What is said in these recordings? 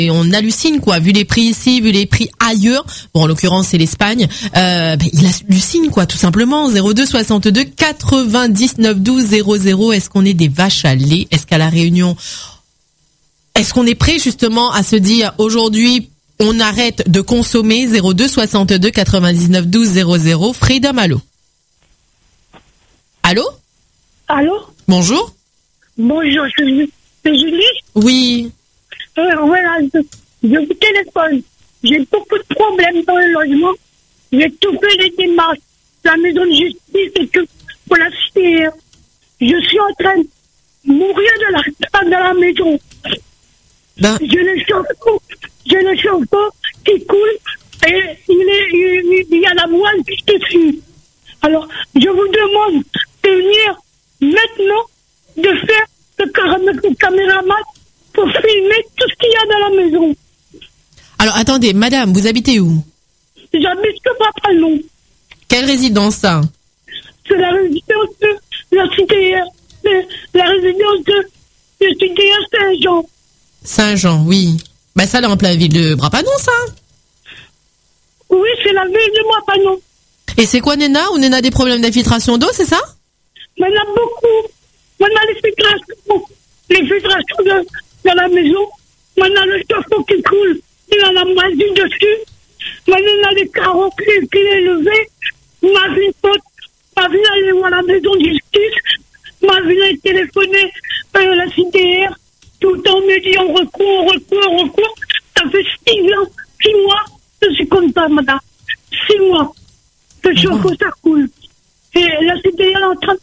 Et on hallucine, quoi, vu les prix ici, vu les prix ailleurs. Bon, en l'occurrence, c'est l'Espagne. Il hallucine, quoi, tout simplement. 02 62 99 12 00. Est-ce qu'on est des vaches à lait? Est-ce qu'à la Réunion, est-ce qu'on est prêt, justement, à se dire, aujourd'hui, on arrête de consommer? 02 62 99 12 00. Freedom, allô? Allô? Allô? Bonjour. Bonjour, c'est Julie? Oui. Voilà, je vous téléphone. J'ai beaucoup de problèmes dans le logement. J'ai tout fait les démarches. La maison de justice et tout pour la CIR. Je suis en train de mourir dans la maison. Ben. J'ai le chauffe-eau qui coule et il y a la moelle qui dessus. Alors, je vous demande de venir maintenant de faire le caméraman pour filmer tout ce qu'il y a dans la maison. Alors, attendez, madame, vous habitez où? J'habite que Papanon. Quelle résidence, ça? C'est la résidence de la CIDR. La résidence de CIDR Saint-Jean. Saint-Jean, oui. Ben, ça, là, en plein ville de Brapanon, ça? Oui, c'est la ville de Brapanon. Et c'est quoi, Néna? Ou Néna a des problèmes d'infiltration d'eau, c'est ça? On a beaucoup. On a les filtrations dans la maison. On a le chauffe-eau qui coule. Il a la moisine dessus. On a les carreaux qui est levé. Ma vie pote. Ma vie allait voir la maison de justice. Ma vie a téléphoné la CDR. Tout le temps on me dit on recourt. Ça fait 6 mois. Je suis comme ça, madame. 6 mois. Le chauffe-eau, ça coule. Et la CDR est en train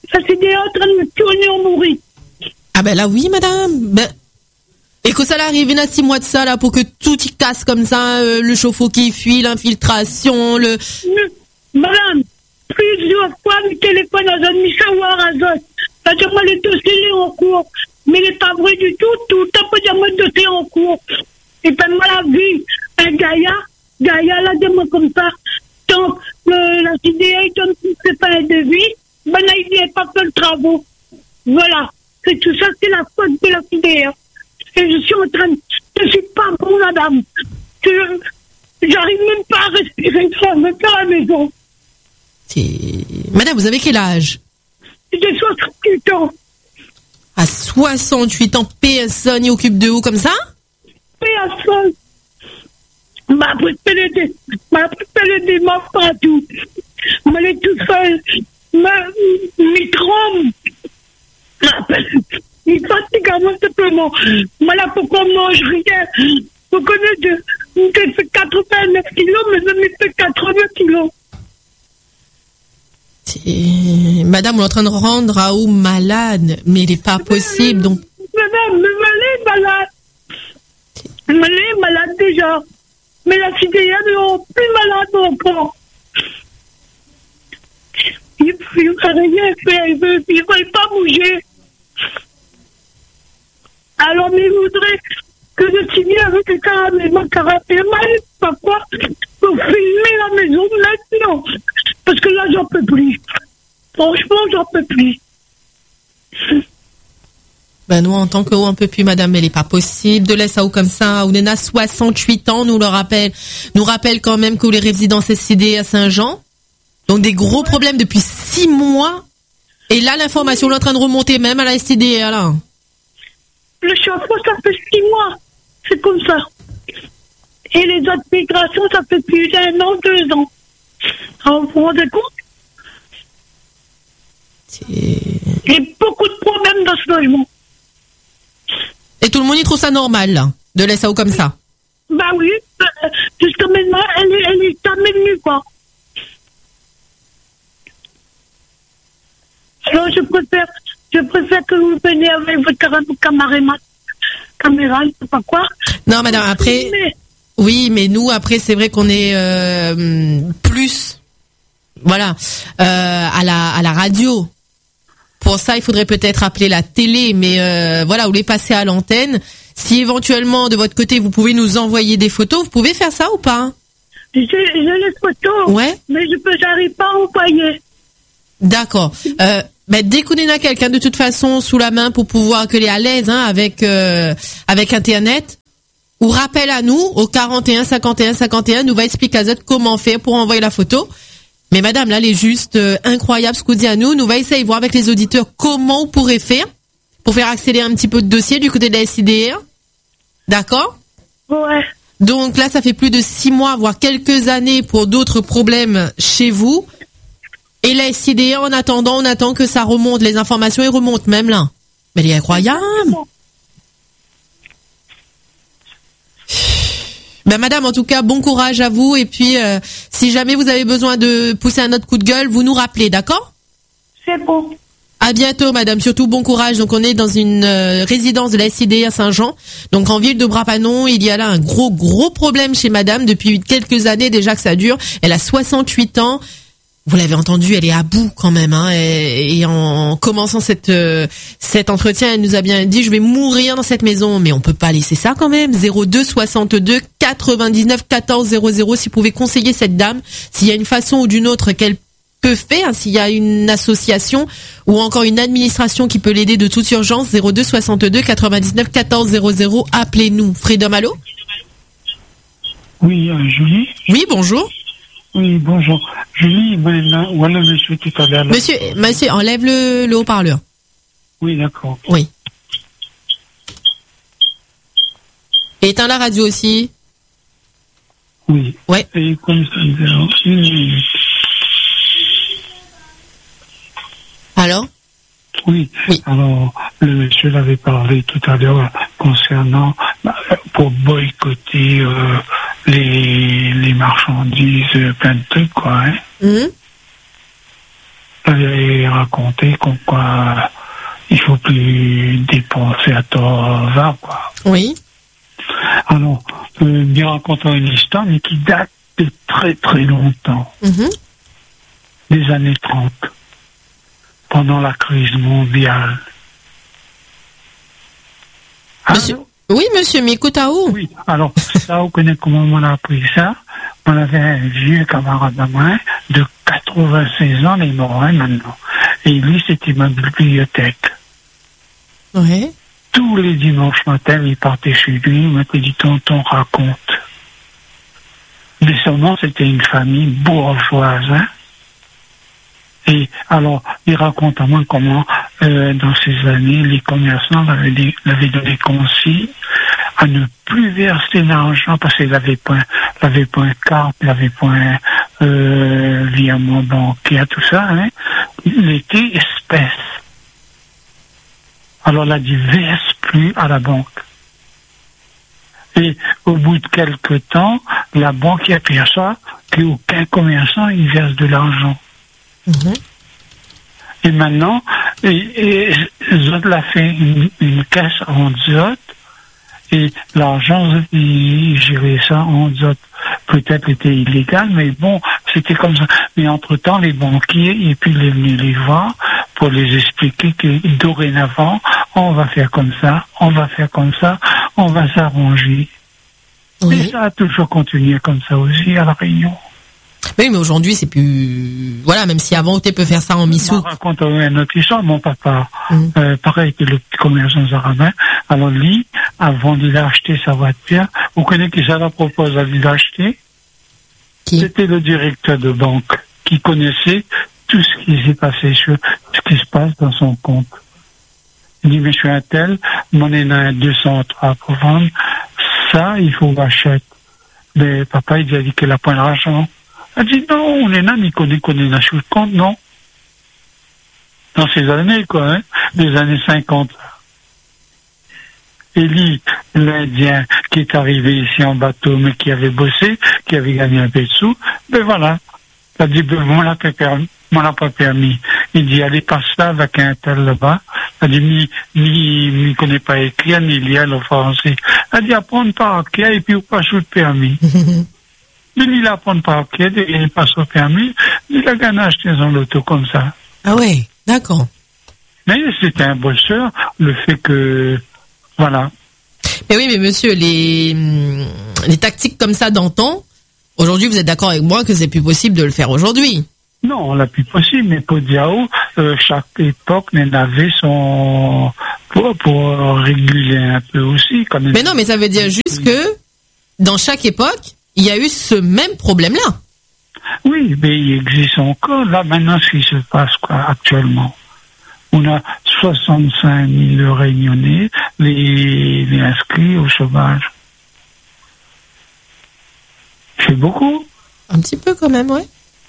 de me tourner en mourir. Ah ben là, oui, madame. Ben, et que ça arrive, il y a 6 mois de ça, là, pour que tout y casse comme ça, le chauffe-eau qui fuit, l'infiltration, Madame, plusieurs fois, le téléphone a donné savoir à Zot. C'est-à-dire, moi, le dossier est en cours. Mais il n'est pas vrai du tout. Tout le temps, dire, moi, le dossier est en cours. Et puis, moi, la vie, un Gaïa, là, dis-moi comme ça. Donc, la CDA, donc, c'est pas un devis. Ben là, il n'y a pas fait le travaux. Voilà. Et tout ça, c'est la faute de la CDA. Et je suis en train de... Je suis pas bon, madame. J'arrive même pas à respirer, même pas à la maison. Madame, vous avez quel âge? J'ai 68 ans. À 68 ans, personne n'y occupe de vous comme ça? Personne. M'a préféré des morts partout. M'a est tout seul. M'y trompe. Il fatigue à moi simplement. Moi là, pourquoi on mange rien? Vous connaissez, je fais 89 kilos, mais je me fais 80 kilos. Madame, on est en train de rendre Raoult malade, mais il n'est pas possible, donc... Madame, elle est malade. Elle est malade déjà. Mais la CDA est plus malade encore. Il ne peut rien faire, il ne veut pas bouger. Alors, mais il voudrait que je signe avec le carapé, pas quoi, pour filmer la maison maintenant. Parce que là, j'en peux plus. Franchement, j'en peux plus. Ben, nous, en tant que on peut plus, madame, elle est pas possible de laisser ça comme ça. On a 68 ans, nous rappelle quand même que les résidences SID à Saint-Jean. Donc, des gros problèmes depuis 6 mois. Et là, l'information est en train de remonter même à la SIDA, là. Le chauffe-eau, ça fait 6 mois. C'est comme ça. Et les autres migrations, ça fait plus d'1 an, 2 ans. Alors, vous vous rendez compte? Il y a beaucoup de problèmes dans ce logement. Et tout le monde y trouve ça normal, là, de laisser ça comme ça? Bah oui. Jusqu'à maintenant, elle est jamais venue, quoi. Alors, je préfère que vous veniez avec votre caméra, je sais pas quoi. Non, madame, après... Oui, mais nous, après, c'est vrai qu'on est plus, voilà, à la radio. Pour ça, il faudrait peut-être appeler la télé, mais voilà, vous les passer à l'antenne. Si éventuellement, de votre côté, vous pouvez nous envoyer des photos, vous pouvez faire ça ou pas? J'ai les photos, ouais. Mais j'arrive pas à envoyer. D'accord. Mais dès qu'on a quelqu'un de toute façon sous la main pour pouvoir qu'elle est à l'aise, hein, avec Internet, ou rappelle à nous au 41 51 51, nous va expliquer à Zot comment faire pour envoyer la photo. Mais madame, là, elle est juste incroyable ce qu'on dit à nous. Nous va essayer de voir avec les auditeurs comment on pourrait faire pour faire accélérer un petit peu de dossier du côté de la SIDR. D'accord? Ouais. Donc là, ça fait plus de 6 mois, voire quelques années pour d'autres problèmes chez vous. Et la SIDR, en attendant, on attend que ça remonte. Les informations, elles remontent même là. Mais elle est incroyable. Ben madame, en tout cas, bon courage à vous. Et puis, si jamais vous avez besoin de pousser un autre coup de gueule, vous nous rappelez, d'accord? C'est bon. À bientôt, madame. Surtout, bon courage. Donc, on est dans une résidence de la SID à Saint-Jean. Donc, en ville de Brapanon, il y a là un gros problème chez madame. Depuis quelques années déjà que ça dure. Elle a 68 ans. Vous l'avez entendu, elle est à bout quand même. Hein, et en commençant cet entretien, elle nous a bien dit, je vais mourir dans cette maison. Mais on peut pas laisser ça quand même. 02 62 99 14 00. Si vous pouvez conseiller cette dame, s'il y a une façon ou d'une autre qu'elle peut faire, s'il y a une association ou encore une administration qui peut l'aider de toute urgence, 02 62 99 14 00. Appelez-nous. Freedom, allô? Oui, Julie. Oui, bonjour. Oui, bonjour. Julie, voilà monsieur tout à l'heure. Monsieur, enlève le haut-parleur. Oui, d'accord. Oui. Et éteins la radio aussi. Oui. Ouais. Et comme ça, une minute. Alors? Oui. Oui. Alors, le monsieur l'avait parlé tout à l'heure concernant pour boycotter les marchandises, plein de trucs, quoi. Hein. Mm-hmm. Il avait raconté quoi il faut plus dépenser à tort, va, quoi. Oui. Alors, bien racontant une histoire, mais qui date de très très longtemps, des années 30, pendant la crise mondiale. Monsieur, oui, monsieur, mais écoute à où? Oui, alors, ça, vous connaissez comment on a appris ça? On avait un vieux camarade à moi de 96 ans, il est mort maintenant. Et lui, c'était ma bibliothèque. Oui. Tous les dimanches matin, il partait chez lui, il m'avait dit, tonton, raconte. Mais seulement, c'était une famille bourgeoise, hein. Et alors, il raconte à moi comment, dans ces années, les commerçants l'avaient donné consigne à ne plus verser l'argent parce qu'il n'avait point carte, il n'avait point virement bancaire, tout ça, hein. Il était espèce. Alors, il a dit, verse plus à la banque. Et au bout de quelque temps, la banque a aperçoit qu'aucun commerçant, il verse de l'argent. Et maintenant, Zot l'a fait une caisse en Zot, et l'argent, il gérait ça en Zot. Peut-être était illégal, mais bon, c'était comme ça. Mais entre-temps, les banquiers, et puis il est venu les voir pour les expliquer que dorénavant, on va faire comme ça, on va faire comme ça, on va s'arranger. Oui. Et ça a toujours continué comme ça aussi à la Réunion. Oui, mais aujourd'hui, c'est plus... Voilà, même si avant, tu peux faire ça en missou. Je raconte une autre histoire. Mon papa, pareil que le petit commerçant zarabin, alors lui, avant de l'acheter sa voiture, vous connaissez qui ça la propose à lui d'acheter? Qui? C'était le directeur de banque qui connaissait tout ce qui s'est passé sur ce qui se passe dans son compte. Il dit, mais je suis un tel, mon est un 203 pour vendre, ça, il faut que j'achète. Mais papa, il a dit qu'il a pas d'argent. Elle dit, non, on est là, il connaît sur le compte, non. Dans ces années, quoi, hein, les années 50. Et lui, l'Indien qui est arrivé ici en bateau, mais qui avait bossé, qui avait gagné un peu de sous, ben voilà. Il a dit, ben, on l'a pas permis. Il dit, allez, passe ça avec un tel là-bas. Il a dit, ni connaît pas écrire, ni lire le français. Il a dit, apprendre par cœur, et puis ou pas sous le permis. Mais il apprend par cœur, il n'est pas sous le permis, il a gagné acheter son loto comme ça. Ah ouais, d'accord. Mais c'était un bosseur, le fait que, voilà. Mais oui, mais monsieur, les tactiques comme ça d'antan, aujourd'hui, vous êtes d'accord avec moi que c'est plus possible de le faire aujourd'hui? Non, la plus possible, mais pour Diao, chaque époque avait son pour réguler un peu aussi, quand même. Mais non, mais ça veut dire juste que dans chaque époque, il y a eu ce même problème-là. Oui, mais il existe encore. Là, maintenant, ce qui se passe, actuellement. On a 65 000 réunionnais, les inscrits au chômage. C'est beaucoup. Un petit peu quand même, ouais.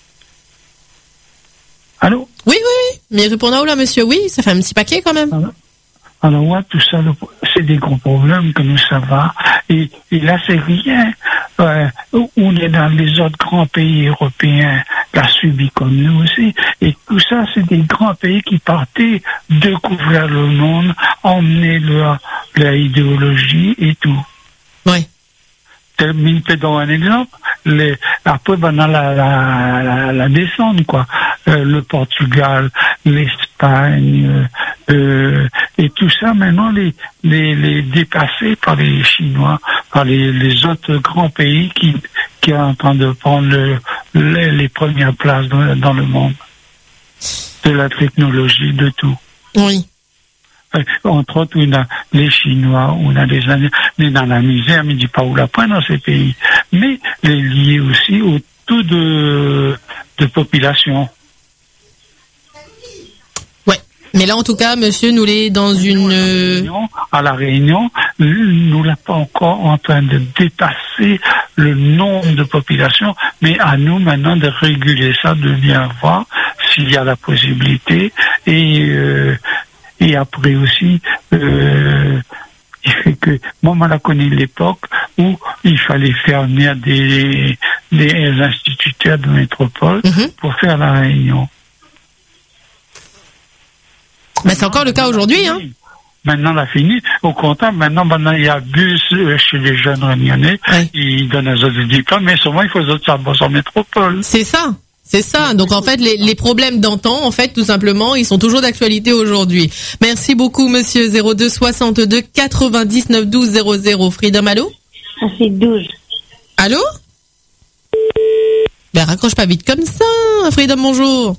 Allô? Oui. Mais répondant là, monsieur, oui, ça fait un petit paquet quand même. Alors, ouais, tout ça, c'est des gros problèmes que nous, ça va. Et là, c'est rien. On est dans les autres grands pays européens, qui a subi comme nous aussi. Et tout ça, c'est des grands pays qui partaient découvrir le monde, emmener leur idéologie et tout. Ouais. Je te donne un exemple. Après, dans la descente, quoi. Le Portugal, l'Espagne, et tout ça, maintenant, les dépassés par les Chinois, par les autres grands pays qui sont en train de prendre les premières places dans le monde. De la technologie, de tout. Oui. Entre autres, on a les Chinois, on a des années, on est dans la misère, mais il ne dit pas où la prendre dans ces pays. Mais les liés aussi au taux de population. Ouais. Mais là, en tout cas, monsieur, nous l'est dans à la Réunion, nous l'avons pas encore en train de dépasser le nombre de population, mais à nous maintenant de réguler ça, de bien voir s'il y a la possibilité et après aussi, il fait que, moi, on a connu l'époque où il fallait faire venir des instituteurs de métropole pour faire la réunion. Ben, c'est encore le cas aujourd'hui, hein. Maintenant, on a fini. Au contraire, maintenant, il y a bus chez les jeunes réunionnais. Ouais. Ils donnent un autres diplômes, mais souvent, il faut autres savoir en métropole. C'est ça. C'est ça. Donc en fait, les problèmes d'antan, en fait, tout simplement, ils sont toujours d'actualité aujourd'hui. Merci beaucoup, monsieur. 02 62 99 12 00. Freedom, allô? C'est 12. Allô? Ben raccroche pas vite comme ça. Freedom, bonjour.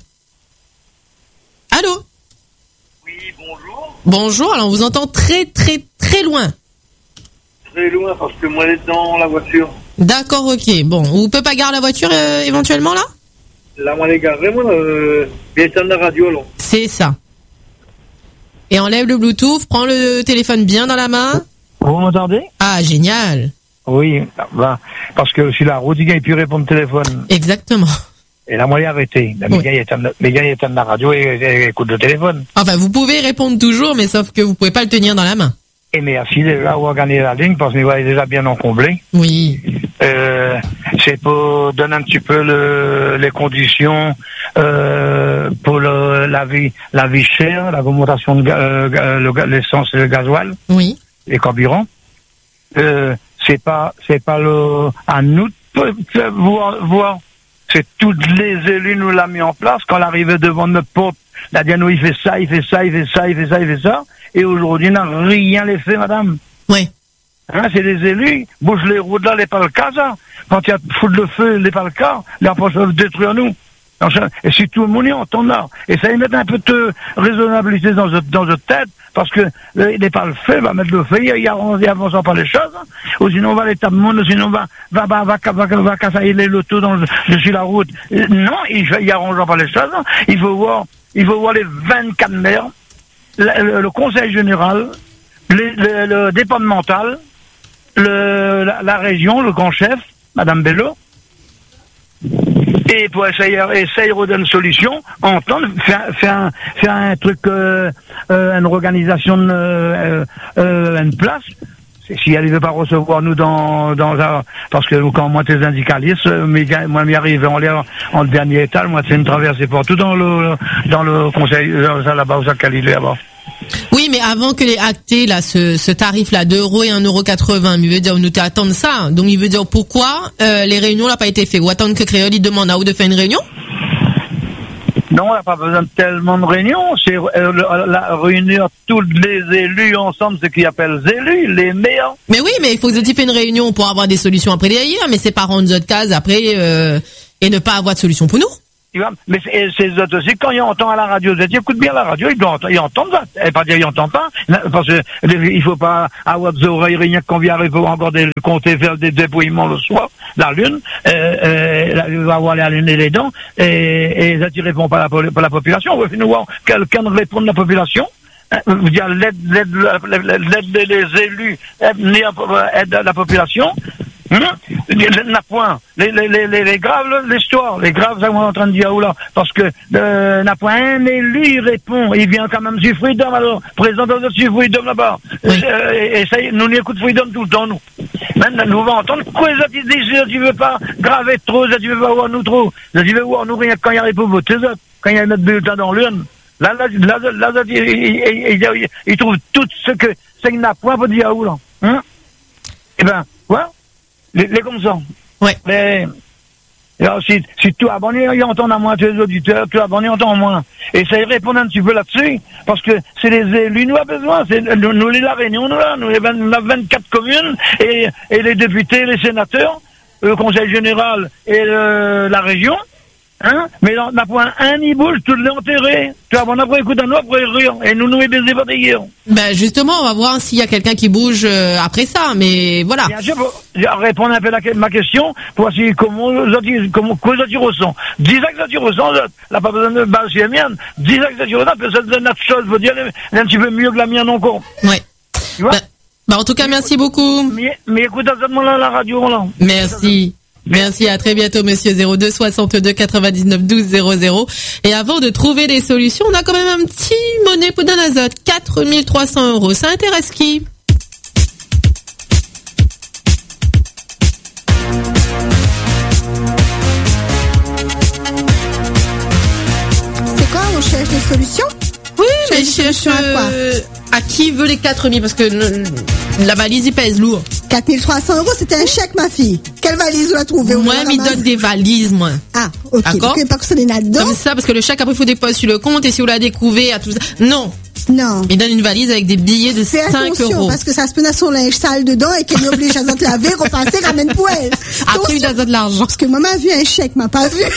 Allô? Oui, bonjour. Bonjour. Alors on vous entend très très très loin. Très loin parce que moi, elle est dans la voiture. D'accord, ok. Bon, vous pouvez pas garer la voiture éventuellement là? Là, moi, les gars, vraiment, bien éteindre la radio, là. C'est ça. Et enlève le Bluetooth, prends le téléphone bien dans la main. Vous m'entendez? Ah, génial. Oui, bah, parce que si la route, il pu répondre au téléphone. Exactement. Et là, moi, il a arrêté. Mes gars, ils éteignent la radio et écoutent le téléphone. Enfin, vous pouvez répondre toujours, mais sauf que vous pouvez pas le tenir dans la main. Et merci déjà d'avoir gagné la ligne, parce que nous est déjà bien encombré. Oui. C'est pour donner un petit peu les conditions pour la vie chère, l'augmentation de l'essence et le gasoil. Oui. Les carburants. C'est pas à nous de voir. C'est tous les élus nous l'a mis en place quand l'arrivée devant notre porte. La Diano, il fait ça. Et aujourd'hui, on n'a rien les fait, madame. Oui. Hein, c'est les élus, bouge les routes là, les pas le cas, ça. Quand il y a foutre le feu, les pas le cas, les approches peuvent détruire nous. Et si tout le monde y entend là. Et ça y met un peu de raisonnabilité dans notre tête, parce que les pas le feu, va mettre le feu, il avance pas les choses, hein. Ou sinon on va l'état de monde, sinon va casser les lotos sur la route. Non, il arrange pas les choses, hein. Il faut voir les 24 maires, le conseil général, le départemental, la région, le grand chef, Madame Bello, et pour essayer de donner une solution, entendre, faire un truc, une organisation, une place. Si elle ne veut pas recevoir nous parce que quand moi t'es syndicaliste, moi m'y arrive en dernier étage, moi c'est une traversée partout dans le conseil, là-bas où ça est là-bas. Oui, mais avant que les actés, là, ce tarif-là, €2 et €1,80, il veut dire, nous attendre ça. Donc, il veut dire, pourquoi, les réunions n'ont pas été faites? Ou attendre que Créole, il demande à où de faire une réunion? Non, on n'a pas besoin de tellement de réunions. C'est, réunir tous les élus ensemble, ce qu'ils appellent les élus, les maires. Mais oui, mais il faut que tu fasses une réunion pour avoir des solutions après derrière, mais c'est pas rendre notre case après, et ne pas avoir de solution pour nous. Tu vois, mais c'est autres aussi, quand ils entendent à la radio, ils écoutent bien la radio, ils entendent ça. Et pas dire ils entendent pas, parce que il faut pas avoir des oreilles, rien qu'on vient encore compter faire des dépouillements le soir, la lune, il va avoir la lune et les dents, et ça ne répond pas à la population. On veut nous voir quelqu'un répond de la population. Dire l'aide des élus, aide à la population. N'a point les graves l'histoire, les graves ça on est en train de dire là, parce que n'a point un élu il répond, il vient quand même sur Freedom, alors présente sur Freedom là-bas, oui. Et ça nous écoute Freedom tout le temps nous. Maintenant nous va entendre quoi ça tu veux pas graver trop, ça tu veux pas voir nous trop, ça tu veux voir nous rien quand il y a les pauvres, quand il y a notre bulletin dans l'urne. Là, il trouve tout ce que c'est n'a point pour dire où là. Eh ben, ouais. Les comme ça. Ouais. Mais, alors, si tu abonné, il entend à moins tes auditeurs, tu abonné, entend moins. Et ça y répond un petit peu là-dessus, parce que c'est les élus, nous avons besoin, nous, la Réunion, nous, là, nous, on a 24 communes, et les députés, les sénateurs, le conseil général et la région, mais on n'a point un ni bouge, tout l'est enterré. Tu vois, on a pas écouté un autre, après rire, et nous baisés par des guerres. Ben, justement, on va voir s'il y a quelqu'un qui bouge après ça, mais voilà. Bien sûr, je vais répondre un peu à ma question, pour voir si, comment ça tu ressens. Dis ça que ça tu ressens, là, pas besoin de baser la mienne. Dis ça que ça tu ressens, parce que ça donne notre chose, faut dire, un petit peu mieux que la mienne encore. Ouais. Tu vois? Ben, en tout cas, merci beaucoup. Mais écoute, à ce moment-là, la radio, là. Merci. Merci, à très bientôt, monsieur. 02 62 99 12 00. Et avant de trouver des solutions, on a quand même un petit monnaie pour l'azote. 4 300 €. Ça intéresse qui? C'est quoi? On cherche des solutions? Oui, mais je cherche à qui veut les 4000, parce que la valise, il pèse lourd. 4300 €, c'était un chèque, ma fille. Quelle valise vous la trouvez? Moi, il donne des valises, moi. Ah, ok. D'accord? Pas que ça n'est là-dedans. Comme ça, parce que le chèque, après, il faut déposer sur le compte, et si vous la découvrez, à tout ça. Non. Non. Il donne une valise avec des billets de 5 €. Parce que ça se peut dans son linge sale dedans et qu'elle est obligée à te laver, repasser, ramène pour elle. Après, il donne de l'argent. Parce que moi, m'a vu un chèque, m'a pas vu.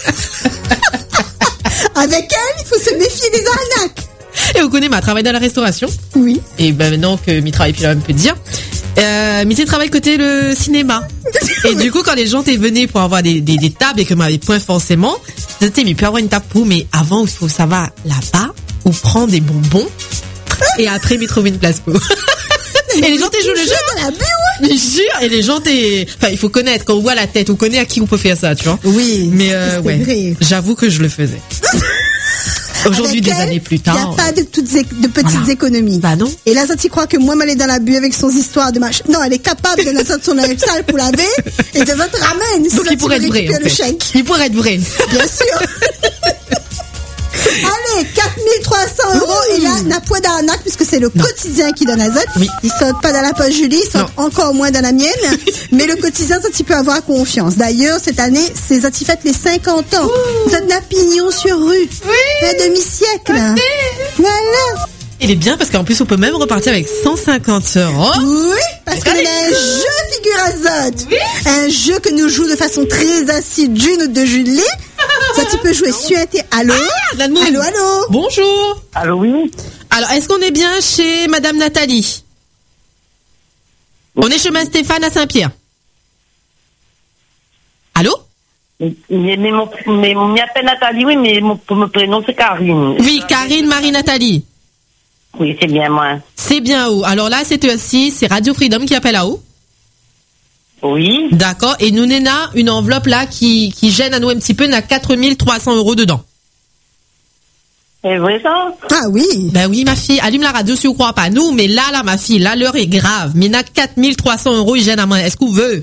Avec elle, il faut se méfier des arnaques. Et vous connaissez, ma travaille dans la restauration. Oui. Et ben maintenant que mi travaille plus là, on peut dire. Mais travaille côté le cinéma. Et du coup, quand les gens venaient pour avoir des tables et que m'avaient point forcément, je disais, mais il peut avoir une table pour, mais avant, il faut savoir là-bas, ou prendre des bonbons, et après, il trouver une place pour. Et les gens jouent le jeu. Mais jure, et les gens enfin, il faut connaître, quand on voit la tête, on connaît à qui on peut faire ça, tu vois. Oui. Mais, ouais. Vrai. J'avoue que je le faisais. Aujourd'hui, des années plus tard. Il n'y a pas de petites économies. Bah non. Et là, ça t'y croit que moi, elle est dans la bulle avec son histoire de machin. Non, elle est capable de lancer son linge sale pour laver, et des autres ramènent. Donc, il pourrait être vrai, en fait. Il pourrait être vrai. Bien sûr. Allez, 4300 €, et là, n'a point d'arnaque, puisque c'est le quotidien qui donne azote. Oui. Ils sortent pas dans la poche Julie, ils sortent encore moins dans la mienne. Mais le quotidien, ça, tu peux avoir confiance. D'ailleurs, cette année, c'est ça, tu fêtes les 50 ans. Vous êtes un pignon sur rue. Oui. Un demi-siècle. Okay. Voilà. Il est bien parce qu'en plus, on peut même repartir avec 150 €. Oui, parce qu'on a un jeu figure azote. Oui. Un jeu que nous jouons de façon très assidue, notre de Julie. Ça, tu peux jouer sur Allô? Allô? Bonjour. Allô, oui. Alors, est-ce qu'on est bien chez Madame Nathalie? On est chemin Stéphane à Saint-Pierre. Allô? Mais on m'appelle Nathalie, oui, mais mon prénom c'est Karine. Oui, Karine Marie Nathalie. Oui, c'est bien moi. C'est bien où? Alors là, c'est Radio Freedom qui appelle à où? Oui. D'accord. Et nous, on a une enveloppe là qui gêne à nous un petit peu, on a 4 300 € dedans. C'est vrai ça? Ah oui. Ben oui, ma fille, allume la radio si vous croyez pas. Nous, mais là, ma fille, là, l'heure est grave. Mais on a 4 300 €, il gêne à moi. Est-ce que vous voulez?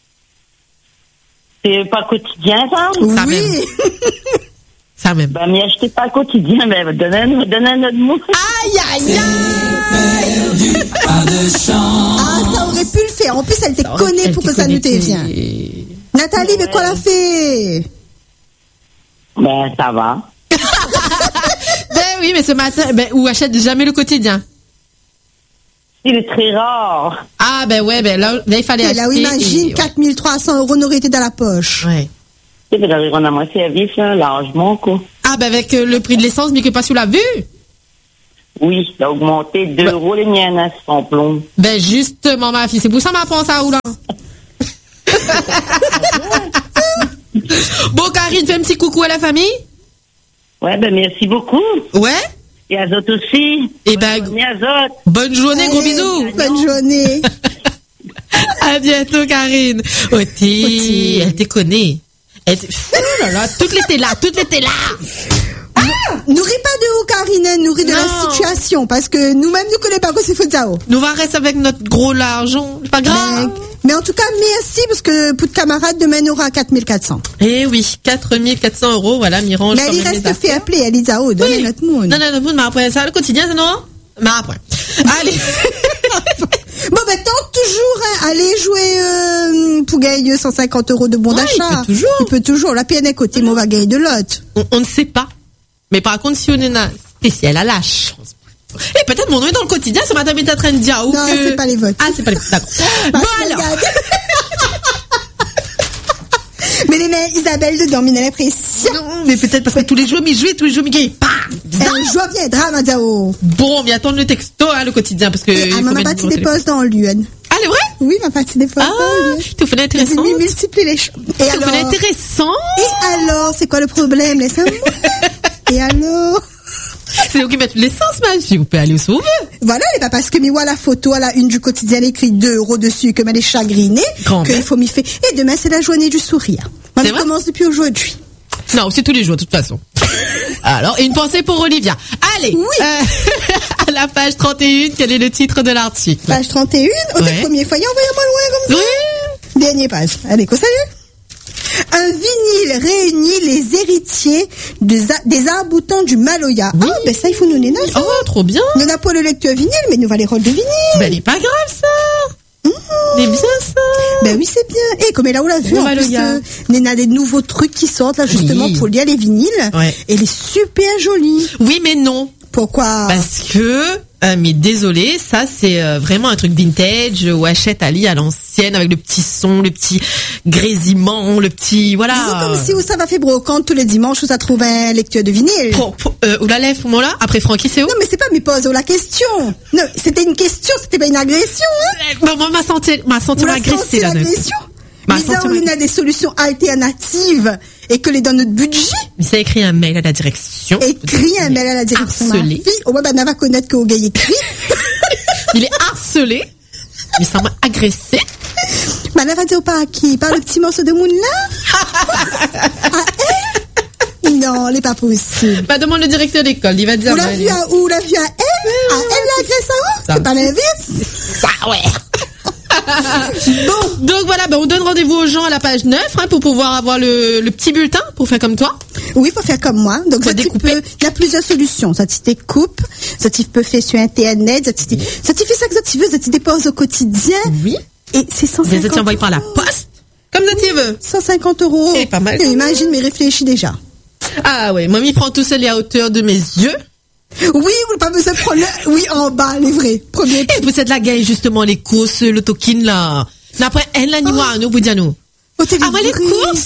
C'est pas quotidien, ça? Ça oui. Même. Ça même. Ben, mais achetez pas quotidien, mais donnez un autre mot. Aïe, aïe, aïe! Ah, ça aurait pu le faire. En plus, elle t'est connue pour que ça nous vient. Nathalie, mais quoi l'a fait? Ben, ça va. Ben oui, mais ce matin, ou achète jamais le quotidien. Il est très rare. Ah, ben ouais, là il fallait acheter. Là où imagine, 4 300 € n'auraient été dans la poche. Ouais. C'est de rendre à moi service, là, largement, quoi. Ah, ben, avec le prix de l'essence, mais que pas sous la vue. Oui, ça a augmenté 2 euros les miennes, hein, sans plomb. Ben, justement, ma fille, c'est pour ça m'apprend ça, ou là. Bon, Karine, fais un petit coucou à la famille. Ouais, ben, merci beaucoup. Ouais. Et à Azot aussi. Et ben, bonne journée, Azot. Bonne journée, gros bisous. Bonne journée. À bientôt, Karine. Oti, elle te connaît. Oh là là, toutes l'été là. Nourris pas de haut, Karine, nourris de la situation, parce que nous-mêmes, nous connaissons pas quoi c'est Foudzao. Nous va rester avec notre gros l'argent, c'est pas grave. Mais en tout cas, merci, parce que pour de camarades, demain, on aura 4400. Eh oui, 4400 €, voilà, Mirange. Mais il reste fait appeler Elisao, donner notre monde. Non, mais après ça, le quotidien, c'est non? Mais après. Allez. Bon, ben, tente toujours, hein, aller jouer, pour gagner 150 € de bon d'achat. Il peut toujours. La PN à côté, mais on va gagner de l'autre. On ne sait pas. Mais par contre, si on est spécial à la chance. Et peut-être mon nom est dans le quotidien, ce matin, mais t'es en train de dire où non, que... c'est pas les votes. Ah, c'est pas les votes, d'accord. Bon, alors. Mais les mains, Isabelle de dormir dans l'impression. Non, mais peut-être parce que tous les jours, mais gagne pas. Un jour viendra, Madao. Bon, mais attends le texto, hein, le quotidien, parce que... ma partie des postes dans l'UN. Ah, c'est vrai? Oui, ma partie des postes dans l'UN. Tu fais l'intéressant. Tu multiplies les choses. Tu fais l'intéressant. Et alors, c'est quoi le problème? Laisse-moi. Et alors? C'est eux qui mettent l'essence, man. Si vous pouvez aller où vous voulez. Voilà, et pas parce que, mais voilà la photo à la une du quotidien, elle écrit 2 € dessus, que elle est chagrinée, qu'il faut m'y faire. Et demain, c'est la journée du sourire. Moi, je commence depuis aujourd'hui. Non, c'est tous les jours, de toute façon. Alors, une pensée pour Olivia. Allez. Oui. À la page 31, quel est le titre de l'article? Page 31, au premier foyer, envoyez-moi loin comme ça. Oui. Dernière page. Allez, quoi, salut. Un vinyle réunit les héritiers des arcs-boutants du Maloya. Oui. Ah, ben ça, il faut nous les noter. Oh, trop bien. Nous n'a pas le lecteur vinyle, mais nous va les rôles de vinyle. Ben, il est pas grave, ça. C'est bien, ça. Ben oui, c'est bien. Et comme elle a, on l'a vu, en plus, il y a des nouveaux trucs qui sortent, là, justement, pour lire les vinyles. Ouais. Et elle est super jolie. Oui, mais non. Pourquoi? Parce que, mais désolé, ça c'est vraiment un truc vintage ou achète Ali à l'ancienne avec le petit son, le petit grésillement, le petit voilà. C'est comme si où ça va faire brocante tous les dimanches où ça trouve un lecteur de vinyle. Où la lève moment là après Francky c'est où? Non mais c'est pas mes pose la question. Non, c'était une question, c'était pas une agression. Hein. Bon, moi m'a senti agressée là. L'agression. Mais ça, on a des solutions alternatives et que les dans notre budget. Mais ça écrit un mail à la direction. Écrit un mail à la direction. Harcelé. Oh, ouais, ben, on va connaître qu'au gars écrit. Il est harcelé. Il semble agressé. Ben, on va dire par qui? Par le petit morceau de moune là? Non, c'est pas possible. Bah, demande le directeur d'école, il va dire. Ou la vue à elle? À elle l'agresse à où? C'est pas l'inverse? Ah ouais. Bon, donc voilà, on donne rendez-vous aux gens à la page 9 pour pouvoir avoir le petit bulletin pour faire comme toi. Oui, pour faire comme moi. Donc ça il y a plusieurs solutions. Ça tu découpes, ça tu peux faire sur internet, ça tu fais ça que tu veux, ça tu déposes au quotidien. Oui. Et c'est 150. Ça tu envoies par la poste. Comme ça tu veux. 150 €. C'est pas mal. Imagine, mais réfléchis déjà. Ah ouais, moi m'y prend tout seul à hauteur de mes yeux. Oui, vous pas besoin de prendre oui, en bas, les vrais. Premier. Et vous êtes la gagne, justement, les courses, le token, là. Après, elle, la nuit, nous, vous dire nous. Ah, moi, les courses?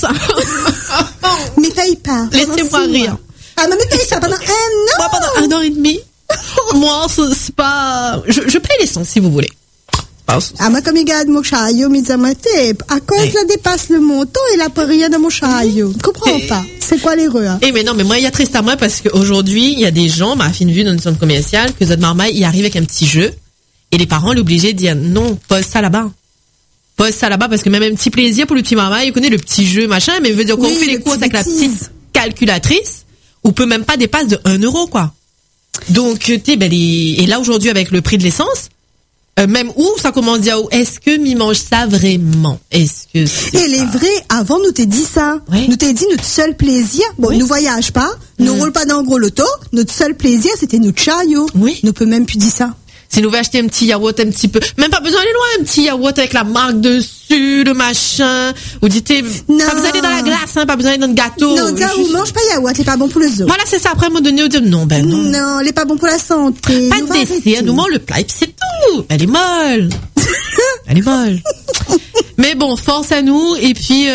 Mais paye pas. Laissez-moi rire. Ah, mais paye pas pendant un an. Moi, pendant 1 an et demi. Moi, c'est pas, je paye l'essence, si vous voulez. Ah, moi, comme il garde mon chariot, à cause la dépasse le montant, il a pas rien dans mon chariot. Je comprends pas. C'est quoi l'erreur? Mais non, mais moi, il y a triste à moi parce qu'aujourd'hui, il y a des gens, ma fine vue dans une centre commerciale, que Zod Marmaille, il arrive avec un petit jeu, et les parents l'obligent de dire, non, pose ça là-bas. Pose ça là-bas parce que même un petit plaisir pour le petit Marmaille, il connaît le petit jeu, machin, mais veut dire qu'on fait les courses avec la petite calculatrice, on peut même pas dépasser de 1 €, quoi. Donc, et là, aujourd'hui, avec le prix de l'essence, même où ça commence à dire, est-ce que m'y mange ça vraiment? Est-ce que et les vrais, avant, nous t'ai dit ça. Oui. Nous t'ai dit notre seul plaisir. Bon, nous voyage pas, nous roule pas dans le gros loto. Notre seul plaisir, c'était notre chariot. Oui. Nous peut même plus dire ça. Si nous veut acheter un petit yaourt un petit peu, même pas besoin d'aller loin, un petit yaourt avec la marque dessus, le machin, ou dites, pas besoin d'aller dans la glace, pas besoin d'aller dans le gâteau. Non, on mange pas yaourt, il est pas bon pour le zoo. Voilà, c'est ça, après, à un moment donné, on dit, non, non. Non, il est pas bon pour la santé. Pas de dessert, nous mange le plat, et puis c'est tout. Elle est molle. Elle est molle. Mais bon, force à nous. Et puis,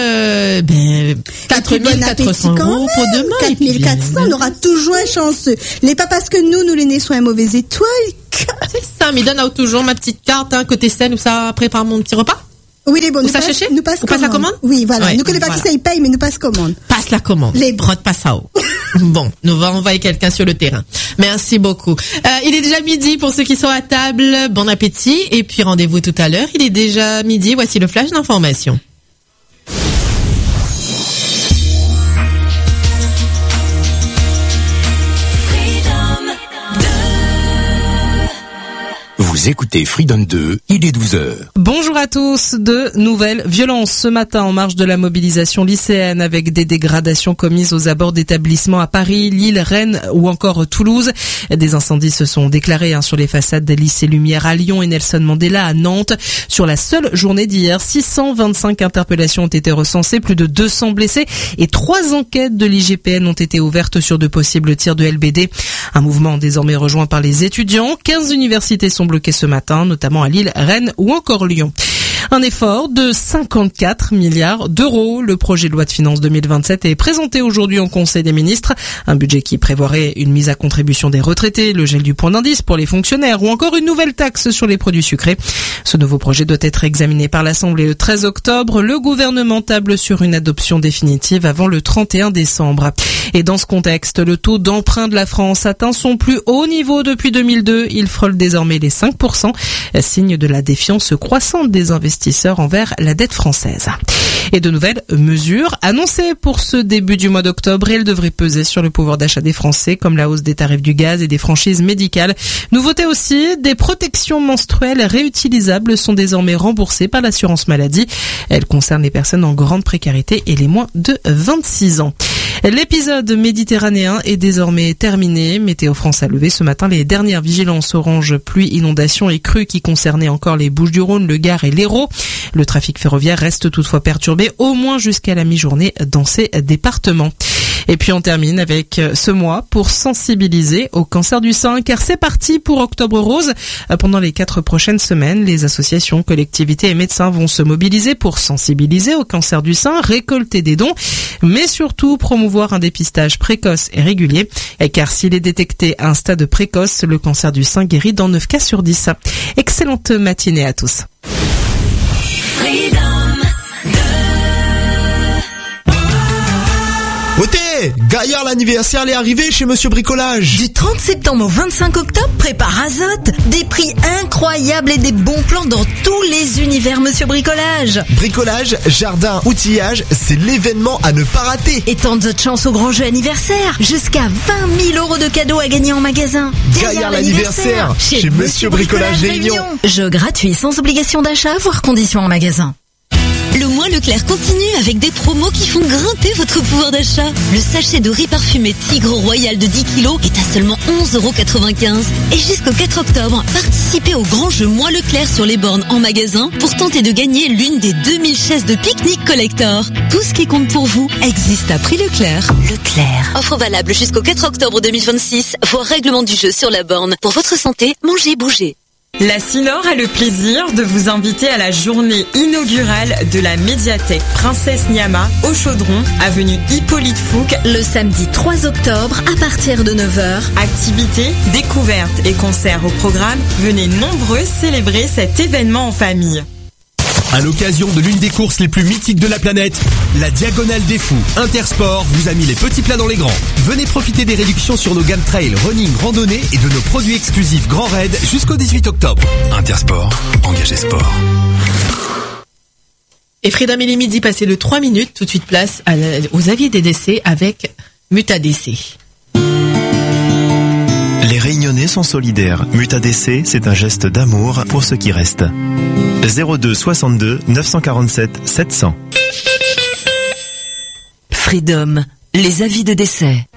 4400 € pour demain. 4400, on aura toujours un chanceux. Les pas parce que nous les nés sont un mauvais étoile. C'est ça, mais donne toujours ma petite carte, côté scène, où ça prépare mon petit repas. Oui, les bons. Nous passe la commande? Oui, voilà. Ouais, nous connaissons pas qui ça, ils payent, mais nous passe commande. Passe la commande. Les brod passe à eau. Bon, nous va envoyer quelqu'un sur le terrain. Merci beaucoup. Il est déjà midi pour ceux qui sont à table. Bon appétit. Et puis rendez-vous tout à l'heure. Il est déjà midi. Voici le flash d'information. Vous écoutez Freedom 2, il est 12h. Bonjour à tous. De nouvelles violences ce matin en marge de la mobilisation lycéenne avec des dégradations commises aux abords d'établissements à Paris, Lille, Rennes ou encore Toulouse. Des incendies se sont déclarés sur les façades des lycées Lumière à Lyon et Nelson Mandela à Nantes. Sur la seule journée d'hier, 625 interpellations ont été recensées, plus de 200 blessés et 3 enquêtes de l'IGPN ont été ouvertes sur de possibles tirs de LBD. Un mouvement désormais rejoint par les étudiants. 15 universités sont bloquées ce matin, notamment à Lille, Rennes ou encore Lyon. Un effort de 54 milliards d'euros. Le projet de loi de finances 2027 est présenté aujourd'hui en Conseil des ministres. Un budget qui prévoirait une mise à contribution des retraités, le gel du point d'indice pour les fonctionnaires ou encore une nouvelle taxe sur les produits sucrés. Ce nouveau projet doit être examiné par l'Assemblée le 13 octobre. Le gouvernement table sur une adoption définitive avant le 31 décembre. Et dans ce contexte, le taux d'emprunt de la France atteint son plus haut niveau depuis 2002. Il frôle désormais les 5%, signe de la défiance croissante des investisseurs envers la dette française. Et de nouvelles mesures annoncées pour ce début du mois d'octobre. Elles devraient peser sur le pouvoir d'achat des Français, comme la hausse des tarifs du gaz et des franchises médicales. Nouveauté aussi, des protections menstruelles réutilisables sont désormais remboursées par l'assurance maladie. Elles concernent les personnes en grande précarité et les moins de 26 ans. L'épisode méditerranéen est désormais terminé. Météo France a levé ce matin les dernières vigilances orange, pluie, inondations et crues qui concernaient encore les Bouches-du-Rhône, le Gard et l'Hérault. Le trafic ferroviaire reste toutefois perturbé au moins jusqu'à la mi-journée dans ces départements. Et puis on termine avec ce mois pour sensibiliser au cancer du sein, car c'est parti pour Octobre Rose. Pendant les 4 prochaines semaines, les associations, collectivités et médecins vont se mobiliser pour sensibiliser au cancer du sein, récolter des dons, mais surtout promouvoir un dépistage précoce et régulier, car s'il est détecté à un stade précoce, le cancer du sein guérit dans 9 cas sur 10. Excellente matinée à tous. Gaillard, l'anniversaire est arrivé chez Monsieur Bricolage. Du 30 septembre au 25 octobre, prépare Azote. Des prix incroyables et des bons plans dans tous les univers Monsieur Bricolage. Bricolage, jardin, outillage, c'est l'événement à ne pas rater. Et tant d'autres chances au grand jeu anniversaire. Jusqu'à 20 000 € de cadeaux à gagner en magasin. Gaillard l'anniversaire chez Monsieur Bricolage Réunion. Jeu gratuit sans obligation d'achat, voire conditions en magasin. Le mois Leclerc continue avec des promos qui font grimper votre pouvoir d'achat. Le sachet de riz parfumé Tigre Royal de 10 kg est à seulement 11,95 €. Et jusqu'au 4 octobre, participez au grand jeu mois Leclerc sur les bornes en magasin pour tenter de gagner l'une des 2000 chaises de pique-nique collector. Tout ce qui compte pour vous existe à prix Leclerc. Leclerc. Offre valable jusqu'au 4 octobre 2026. Voir règlement du jeu sur la borne. Pour votre santé, mangez, bougez. La Sinor a le plaisir de vous inviter à la journée inaugurale de la médiathèque Princesse Niama au Chaudron, avenue Hippolyte Fouque, le samedi 3 octobre à partir de 9h. Activités, découvertes et concerts au programme. Venez nombreux célébrer cet événement en famille. À l'occasion de l'une des courses les plus mythiques de la planète, la Diagonale des Fous Intersport vous a mis les petits plats dans les grands. Venez profiter des réductions sur nos gammes trail, running, randonnée et de nos produits exclusifs Grand Raid jusqu'au 18 octobre. Intersport, engagé sport. Et Freedom, il est midi passé de 3 minutes. Tout de suite place aux avis des décès avec Mutadc. Les Réunionnais sont solidaires. Mutadc, c'est un geste d'amour pour ceux qui restent. 02 62 947 700. Freedom, les avis de décès.